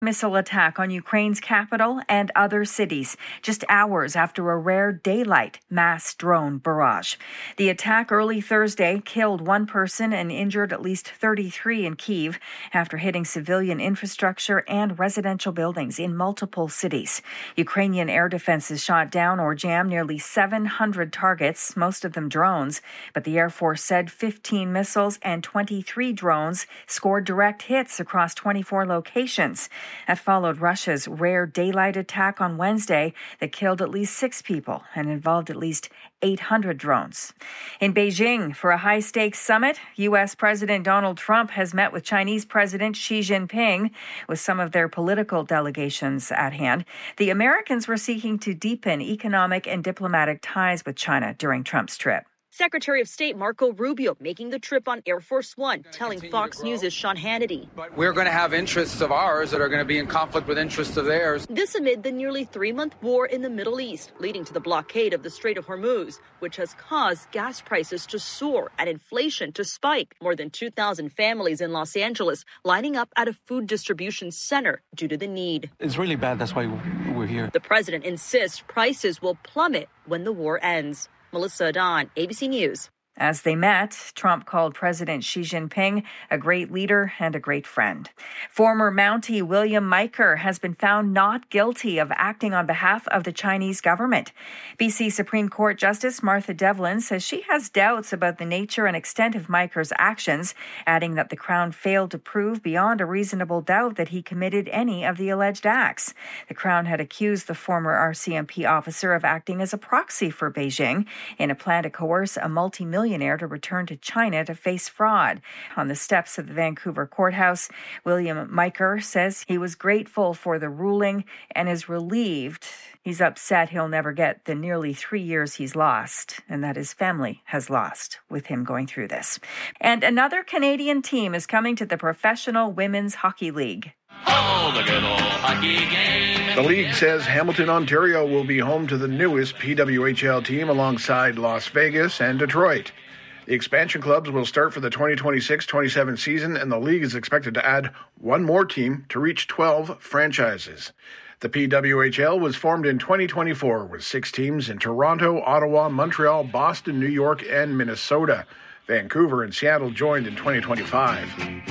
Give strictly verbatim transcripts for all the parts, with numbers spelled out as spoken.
Missile attack on Ukraine's capital and other cities, just hours after a rare daylight mass drone barrage. The attack early Thursday killed one person and injured at least thirty-three in Kyiv after hitting civilian infrastructure and residential buildings in multiple cities. Ukrainian air defenses shot down or jammed nearly seven hundred targets, most of them drones, but the Air Force said fifteen missiles and twenty-three drones scored direct hits across twenty-four locations. That followed Russia's rare daylight attack on Wednesday that killed at least six people and involved at least eight hundred drones. In Beijing, for a high-stakes summit, U S. President Donald Trump has met with Chinese President Xi Jinping, with some of their political delegations at hand. The Americans were seeking to deepen economic and diplomatic ties with China during Trump's trip. Secretary of State Marco Rubio making the trip on Air Force One, telling Fox News' Sean Hannity. But we're going to have interests of ours that are going to be in conflict with interests of theirs. This amid the nearly three-month war in the Middle East, leading to the blockade of the Strait of Hormuz, which has caused gas prices to soar and inflation to spike. More than two thousand families in Los Angeles lining up at a food distribution center due to the need. It's really bad. That's why we're here. The president insists prices will plummet when the war ends. Melissa Adon, A B C News. As they met, Trump called President Xi Jinping a great leader and a great friend. Former Mountie William Miker has been found not guilty of acting on behalf of the Chinese government. B C Supreme Court Justice Martha Devlin says she has doubts about the nature and extent of Miker's actions, adding that the Crown failed to prove beyond a reasonable doubt that he committed any of the alleged acts. The Crown had accused the former R C M P officer of acting as a proxy for Beijing in a plan to coerce a multi-millionaire to return to China to face fraud. On the steps of the Vancouver courthouse, William Miker says he was grateful for the ruling and is relieved. He's upset he'll never get the nearly three years he's lost and that his family has lost with him going through this. And another Canadian team is coming to the Professional Women's Hockey League. Oh, the good old hockey game. The league says Hamilton, Ontario will be home to the newest P W H L team alongside Las Vegas and Detroit. The expansion clubs will start for the twenty twenty-six twenty-seven season, and the league is expected to add one more team to reach twelve franchises. The P W H L was formed in twenty twenty-four with six teams in Toronto, Ottawa, Montreal, Boston, New York, and Minnesota. Vancouver and Seattle joined in twenty twenty-five.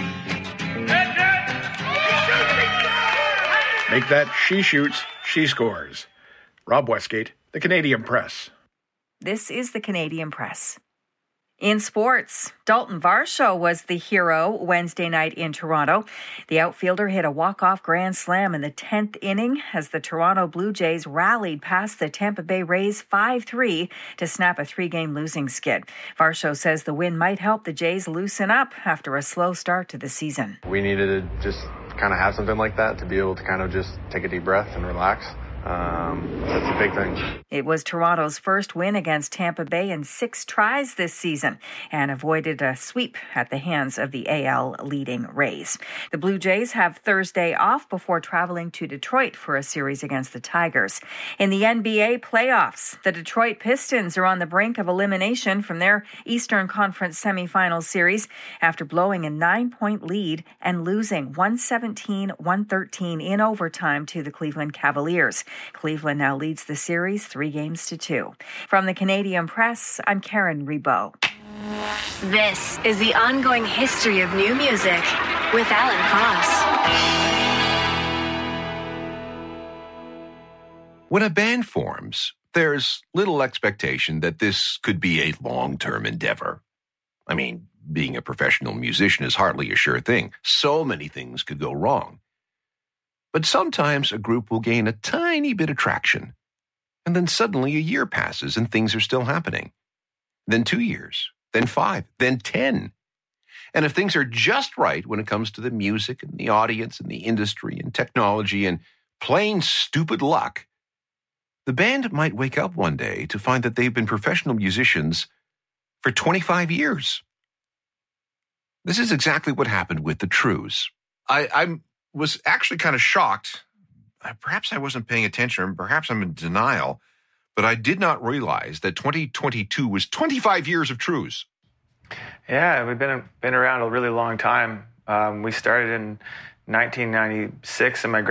Make that she shoots, she scores. Rob Westgate, the Canadian Press. This is the Canadian Press. In sports, Dalton Varsho was the hero Wednesday night in Toronto. The outfielder hit a walk-off grand slam in the tenth inning as the Toronto Blue Jays rallied past the Tampa Bay Rays five three to snap a three-game losing skid. Varsho says the win might help the Jays loosen up after a slow start to the season. We needed to just kind of have something like that to be able to kind of just take a deep breath and relax. Um, that's a big thing. It was Toronto's first win against Tampa Bay in six tries this season and avoided a sweep at the hands of the A L leading Rays. The Blue Jays have Thursday off before traveling to Detroit for a series against the Tigers. In the N B A playoffs, the Detroit Pistons are on the brink of elimination from their Eastern Conference semifinal series after blowing a nine-point lead and losing one seventeen to one thirteen in overtime to the Cleveland Cavaliers. Cleveland now leads the series three games to two. From the Canadian Press, I'm Karen Rebow. This is the ongoing history of new music with Alan Cross. When a band forms, there's little expectation that this could be a long-term endeavor. I mean, being a professional musician is hardly a sure thing. So many things could go wrong. But sometimes a group will gain a tiny bit of traction, and then suddenly a year passes and things are still happening. Then two years, then five, then ten. And if things are just right when it comes to the music and the audience and the industry and technology and plain stupid luck, the band might wake up one day to find that they've been professional musicians for twenty-five years. This is exactly what happened with the Trews. I, I'm was actually kind of shocked. Perhaps I wasn't paying attention, or perhaps I'm in denial, but I did not realize that twenty twenty-two was twenty-five years of Trews. Yeah, we've been been around a really long time. Um, we started in nineteen ninety-six in my